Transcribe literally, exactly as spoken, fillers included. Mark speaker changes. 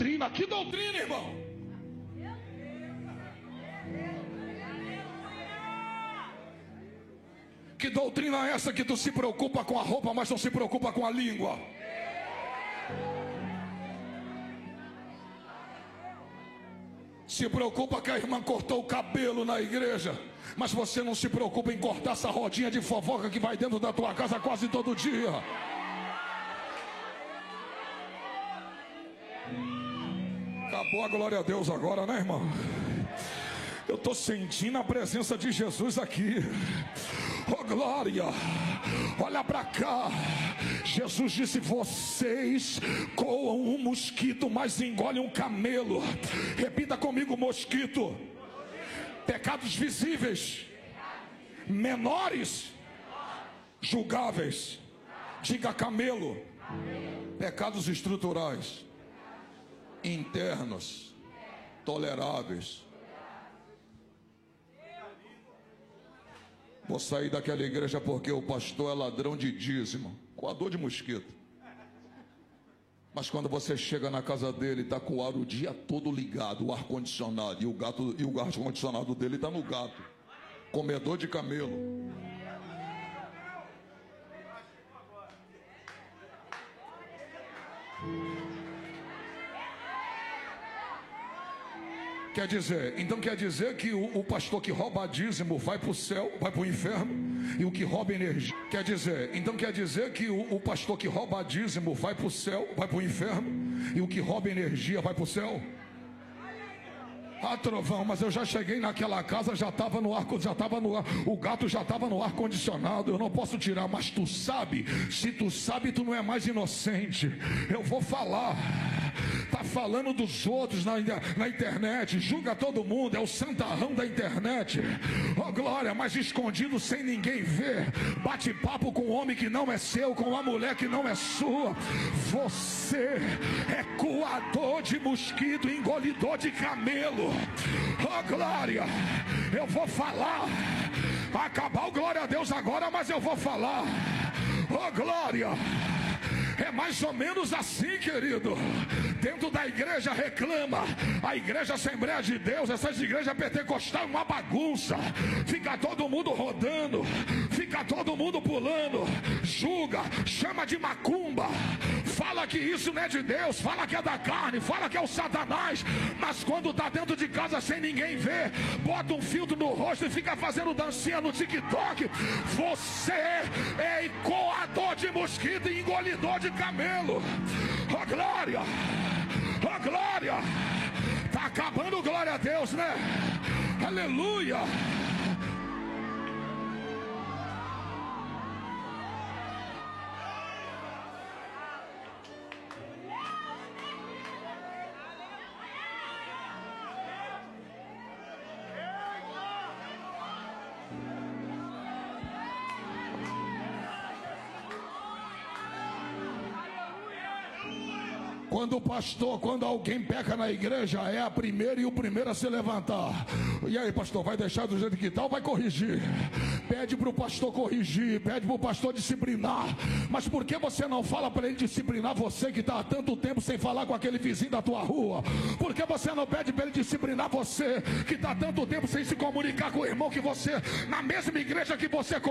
Speaker 1: doutrina. Que doutrina, irmão? Que doutrina é essa que tu se preocupa com a roupa, mas não se preocupa com a língua? Se preocupa que a irmã cortou o cabelo na igreja, mas você não se preocupa em cortar essa rodinha de fofoca que vai dentro da tua casa quase todo dia. Acabou a glória a Deus agora, né, irmão? Eu estou sentindo a presença de Jesus aqui. Oh glória, olha para cá. Jesus disse: vocês coam um mosquito, mas engolem um camelo. Repita comigo: mosquito. Pecados visíveis, menores, julgáveis. Diga: camelo. Pecados estruturais, internos, toleráveis. Vou sair daquela igreja porque o pastor é ladrão de dízimo, coador de mosquito. Mas quando você chega na casa dele, está com o ar o dia todo ligado, o ar-condicionado, e o gato, e o ar-condicionado dele está no gato, comedor de camelo. Quer dizer, então quer dizer que o, o pastor que rouba dízimo vai para o céu, vai para o inferno, e o que rouba energia, quer dizer, então quer dizer que o, o pastor que rouba dízimo vai para o céu, vai para o inferno, e o que rouba energia vai para o céu? Ah, trovão, mas eu já cheguei naquela casa, já estava no ar, já estava no ar, o gato já estava no ar condicionado, eu não posso tirar. Mas tu sabe, se tu sabe, tu não é mais inocente. Eu vou falar. Tá falando dos outros na, na internet, julga todo mundo, é o santarrão da internet. Oh glória, mas escondido sem ninguém ver, bate papo com um homem que não é seu, com uma mulher que não é sua. Você é coador de mosquito, engolidor de camelo. Oh glória, eu vou falar. Vai acabar o glória a Deus agora, mas eu vou falar. Oh glória. É mais ou menos assim, querido. Dentro da igreja reclama. A igreja Assembleia de Deus, essas igrejas pentecostais, uma bagunça. Fica todo mundo rodando, fica todo mundo pulando, julga, chama de macumba, fala que isso não é de Deus, fala que é da carne, fala que é o Satanás. Mas quando está dentro de casa sem ninguém ver, bota um filtro no rosto e fica fazendo dancinha no TikTok. Você é coador de mosquito e engolidor de camelo. Oh glória, oh glória. Tá acabando, glória a Deus, né? Aleluia. Quando o pastor, quando alguém peca na igreja, é a primeira e o primeiro a se levantar. E aí, pastor, vai deixar do jeito que está ou vai corrigir? Pede para o pastor corrigir, pede para o pastor disciplinar. Mas por que você não fala para ele disciplinar você que está há tanto tempo sem falar com aquele vizinho da tua rua? Por que você não pede para ele disciplinar você que está há tanto tempo sem se comunicar com o irmão que você, na mesma igreja que você convive?